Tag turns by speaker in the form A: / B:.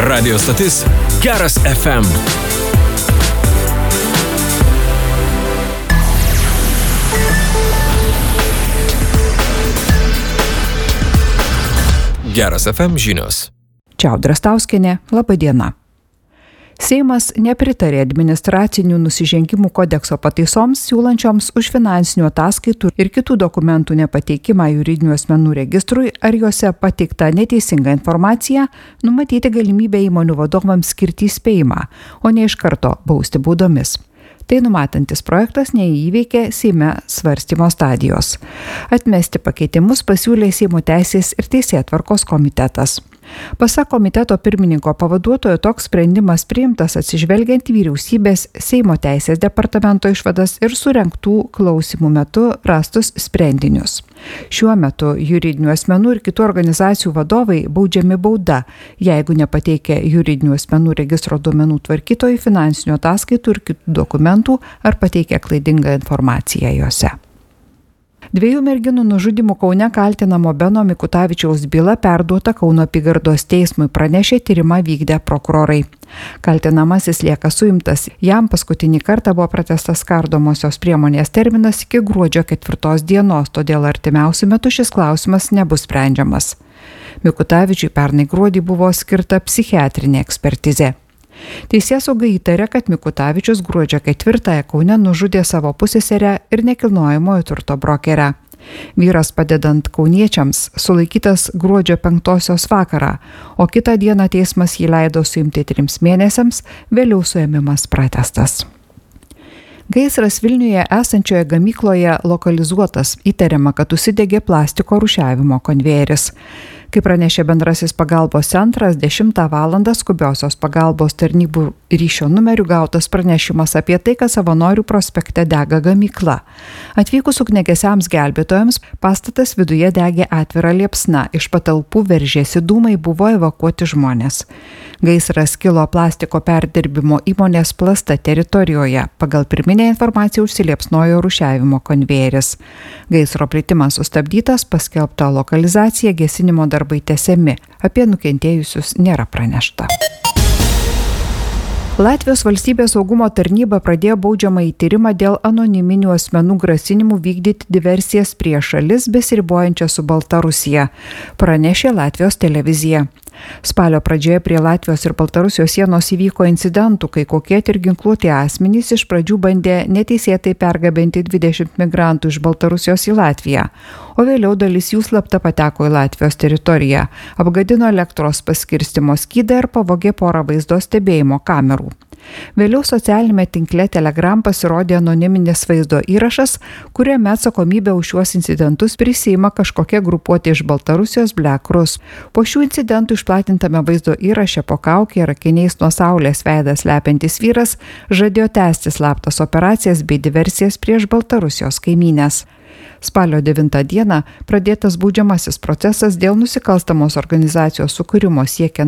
A: Radio stotis Geras FM. Geras FM žinios.
B: Čia Audra Stauskienė, laba diena. Seimas nepritarė administracinių nusižengimų kodekso pataisoms, siūlančioms už finansinių ataskaitų ir kitų dokumentų nepateikimą juridinių asmenų registrui ar juose pateiktą neteisingą informaciją, numatyti galimybę įmonių vadovams skirti įspėjimą, o ne iš karto bausti baudomis. Tai numatantis projektas neįveikė Seime svarstymo stadijos. Atmesti pakeitimus pasiūlė Seimo teisės ir teisėtvarkos komitetas. Pasak komiteto pirmininko pavaduotojo, toks sprendimas priimtas atsižvelgiant į vyriausybės Seimo teisės departamento išvadas ir surengtų klausimų metu rastus sprendinius. Šiuo metu juridinių asmenų ir kitų organizacijų vadovai baudžiami bauda, jeigu nepateikia juridinių asmenų registro duomenų tvarkytojai finansinių ataskaitų ir kitų dokumentų ar pateikia klaidingą informaciją juose. 2 merginų nužudymų Kaune kaltinamo Beno Mikutavičiaus byla perduota Kauno apygardos teismui, pranešė, tyrimą vykdę prokurorai. Kaltinamasis lieka suimtas. Jam paskutinį kartą buvo pratęstas kardomosios priemonės terminas iki gruodžio 4 dienos, todėl artimiausiu metu šis klausimas nebus sprendžiamas. Mikutavičiui pernai gruodį buvo skirta psichiatrinė ekspertizė. Teisėsauga įtarė, kad Mikutavičius gruodžio 4 Kaune nužudė savo pusseserę ir nekilnojamojo turto brokerę. Vyras, padedant kauniečiams, sulaikytas gruodžio 5 vakarą, o kitą dieną teismas jį leido suimti 3 mėnesiams, vėliau suėmimas pratęstas. Gaisras Vilniuje esančioje gamykloje lokalizuotas, įtariama, kad užsidegė plastiko rūšiavimo konvejeris. Kaip pranešė bendrasis pagalbos centras, 10 valandą skubiosios pagalbos tarnybų ryšio numeriu gautas pranešimas apie tai, kad Savanorių prospekte dega gamykla. Atvykus ugniagesiams gelbėtojams, pastatas viduje degė atvira liepsna, iš patalpų veržėsi dūmai, buvo evakuoti žmonės. Gaisras kilo plastiko perdirbimo įmonės Plasta teritorijoje. Pagal pirminę informaciją užsiliepsnojo rūšiavimo konvejeris. Gaisro plitimas sustabdytas, paskelbta lokalizacija, gesinimo darbai tęsiami. Apie nukentėjusius nėra pranešta. Latvijos valstybės saugumo tarnyba pradėjo baudžiamąjį tyrimą dėl anoniminių asmenų grasinimų vykdyti diversijas prieš šalis besiribojančias su Baltarusija, pranešė Latvijos televizija. Spalio pradžioje prie Latvijos ir Baltarusijos sienos įvyko incidentų, kai kokie ir ginkluoti asmenys iš pradžių bandė neteisėtai pergabenti 20 migrantų iš Baltarusijos į Latviją, o vėliau dalis jų slapta pateko į Latvijos teritoriją, apgadino elektros paskirstymo skydą ir pavogė porą vaizdo stebėjimo kamerų. Vėliau socialinėme tinkle Telegram pasirodė anoniminis vaizdo įrašas, kuriame atsakomybę už šiuos incidentus prisiima kažkokia grupuotė iš Baltarusijos Black Rus. Po šių incidentų išplatintame vaizdo įraše po kauke ir akiniais nuo saulės veidas slepiantis vyras žadėjo tęsti slaptas operacijas bei diversijas prieš Baltarusijos kaimynės. Spalio 9 dieną pradėtas baudžiamasis procesas dėl nusikalstamos organizacijos sukūrimo siekiant